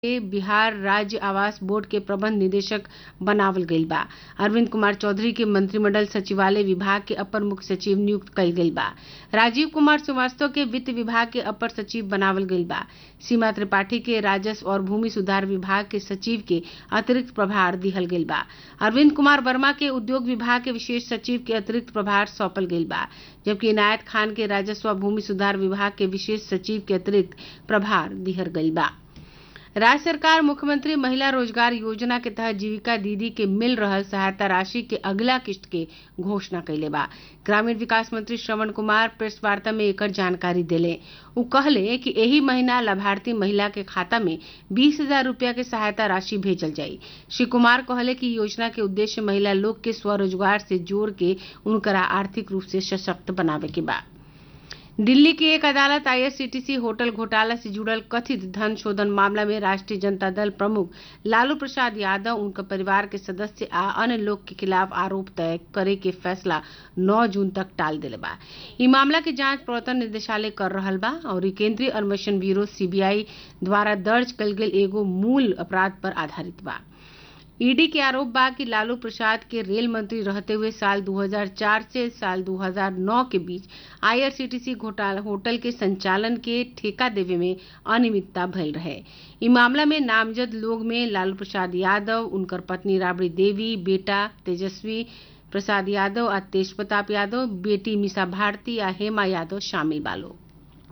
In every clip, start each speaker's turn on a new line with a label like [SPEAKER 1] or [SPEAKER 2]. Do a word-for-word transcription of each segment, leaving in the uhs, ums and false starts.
[SPEAKER 1] के बिहार राज्य आवास बोर्ड के प्रबंध निदेशक बनावल गईल बा। अरविंद कुमार चौधरी के मंत्रिमंडल सचिवालय विभाग के अपर मुख्य सचिव नियुक्त कईल गईल बा। राजीव कुमार श्रीवास्तव के वित्त विभाग के अपर सचिव बनावल गईल बा। सीमा त्रिपाठी के राजस्व और भूमि सुधार विभाग के सचिव के अतिरिक्त प्रभार दिहल गईल बा। अरविंद कुमार वर्मा के उद्योग विभाग के विशेष सचिव के अतिरिक्त प्रभार सौंपल गईल बा, जबकि इनायत खान के राजस्व और भूमि सुधार विभाग के विशेष सचिव के अतिरिक्त प्रभार दिहल गईल बा। राज्य सरकार मुख्यमंत्री महिला रोजगार योजना के तहत जीविका दीदी के मिल रहल सहायता राशि के अगला किस्त के घोषणा कैले बा। ग्रामीण विकास मंत्री श्रवण कुमार प्रेस वार्ता में एकर जानकारी देले। उ कहले कि एही महीना लाभार्थी महिला के खाता में बीस हजार रूपया के सहायता राशि भेजल जाई। श्री कुमार कहले कि योजना के उद्देश्य महिला लोग के स्वरोजगार से जोड़ के उनकरा आर्थिक रूप से सशक्त बनावे के बा। दिल्ली की एक अदालत आईआरसीटीसी होटल घोटाला से जुड़ल कथित धन शोधन मामला में राष्ट्रीय जनता दल प्रमुख लालू प्रसाद यादव, उनका परिवार के सदस्य आ अन्य लोग के खिलाफ आरोप तय करे के फैसला नौ जून तक टाल देले बा। ई मामला के जांच प्रवर्तन निदेशालय कर रहल बा और केंद्रीय अन्वेषण ब्यूरो सीबीआई द्वारा दर्ज कईल गेल एगो मूल अपराध पर आधारित बा। ईडी के आरोप बा कि लालू प्रसाद के रेल मंत्री रहते हुए साल दो हज़ार चार से साल दो हज़ार नौ के बीच आईआरसीटीसी घोटाला होटल के संचालन के ठेका देवे में अनियमितता भइल रहे। ई मामला में नामजद लोग में लालू प्रसाद यादव, उनकर पत्नी राबड़ी देवी, बेटा तेजस्वी प्रसाद यादव आ तेज प्रताप यादव, बेटी मीसा भारती आ हेमा यादव शामिल बा लोग।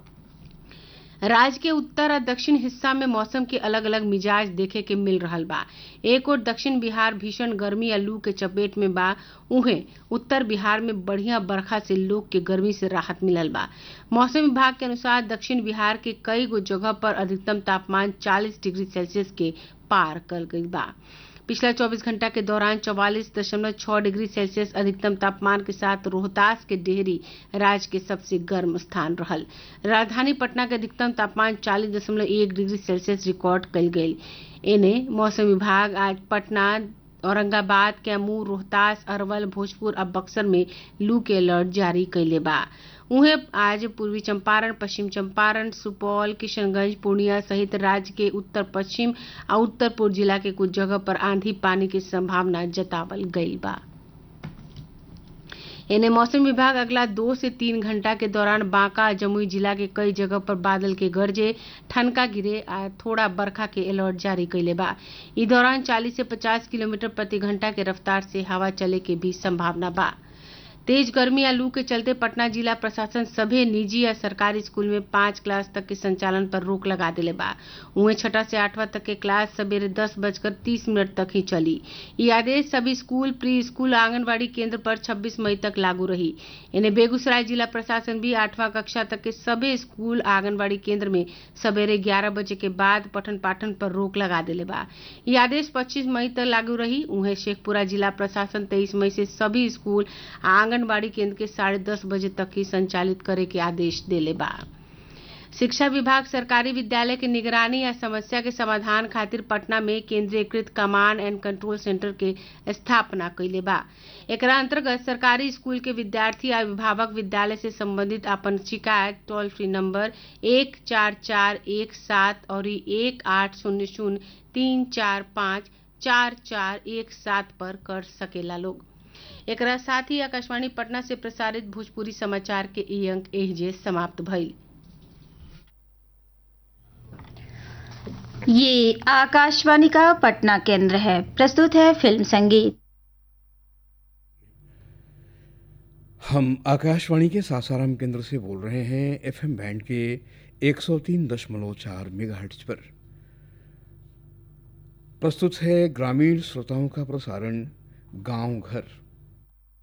[SPEAKER 1] राज्य के उत्तर और दक्षिण हिस्सा में मौसम के अलग अलग मिजाज देखे के मिल रहल बा। एक और दक्षिण बिहार भीषण गर्मी या लू के चपेट में बा, उहे उत्तर बिहार में बढ़िया बरखा से लोग के गर्मी से राहत मिलल बा। मौसम विभाग के अनुसार दक्षिण बिहार के कई गो जगह पर अधिकतम तापमान चालीस डिग्री सेल्सियस के पार कर गई बा। पिछला चौबीस घंटा के दौरान चौवालीस दशमलव छह डिग्री सेल्सियस अधिकतम तापमान के साथ रोहतास के डेहरी राज्य के सबसे गर्म स्थान रहल। राजधानी पटना के अधिकतम तापमान चालीस दशमलव एक डिग्री सेल्सियस रिकॉर्ड कईल गईल। एने मौसम विभाग आज पटना, औरंगाबाद, कैमूर, रोहतास, अरवल, भोजपुर और बक्सर में लू के अलर्ट जारी कैले बा। उहे आज पूर्वी चंपारण, पश्चिम चंपारण, सुपौल, किशनगंज, पूर्णिया सहित राज्य के उत्तर पश्चिम और उत्तर पूर्व जिला के कुछ जगह पर आंधी पानी की संभावना जतावल गई बा। इन्हें मौसम विभाग अगला दो से तीन घंटा के दौरान बांका, जमुई जिला के कई जगह पर बादल के गरजे, ठनका गिरे आ थोड़ा बरखा के अलर्ट जारी कैले बा। इस दौरान चालीस से पचास किलोमीटर प्रति घंटा के रफ्तार से हवा चले के भी संभावना बा। तेज गर्मी या लू के चलते पटना जिला प्रशासन सभी निजी या सरकारी स्कूल में पांच क्लास तक के संचालन पर रोक लगा दिले बा। उहे छठा से आठवां तक के क्लास सवेरे दस बजकर तीस मिनट तक ही चली। ये आदेश सभी स्कूल, प्री स्कूल, आंगनबाड़ी केंद्र पर छब्बीस मई तक लागू रही। इन्हें बेगूसराय जिला प्रशासन भी आठवां कक्षा तक के सभी स्कूल, आंगनबाड़ी केंद्र में सवेरे ग्यारह बजे के बाद पठन पाठन पर रोक लगा दिले बा। ये आदेश पच्चीस मई तक लागू रही। उहे शेखपुरा जिला प्रशासन तेईस मई से सभी स्कूल, आंगनबाड़ी केंद्र के साढ़े दस बजे तक ही संचालित करे के आदेश देले बा। शिक्षा विभाग सरकारी विद्यालय के निगरानी या समस्या के समाधान खातिर पटना में केंद्रीयकृत कमांड एंड कंट्रोल सेंटर के स्थापना कैले बा। एकरा अंतर्गत सरकारी स्कूल के विद्यार्थी या अभिभावक विद्यालय से संबंधित अपन शिकायत टोल फ्री नंबर एक चार चार एक सात और एक आठ शून्य शून्य तीन चार पाँच चार चार एक सात पर कर सकेला लोग। एकरा साथ ही आकाशवाणी पटना से प्रसारित भोजपुरी समाचार के ई अंक एहिजे समाप्त भइल।
[SPEAKER 2] ये आकाशवाणी का पटना केंद्र है। प्रस्तुत है फिल्म संगीत।
[SPEAKER 3] हम आकाशवाणी के सासाराम केंद्र से बोल रहे हैं एफएम बैंड के एक सौ तीन दशमलव चार मेगाहर्ट्ज पर। प्रस्तुत है ग्रामीण श्रोताओं का प्रसारण गांव घर।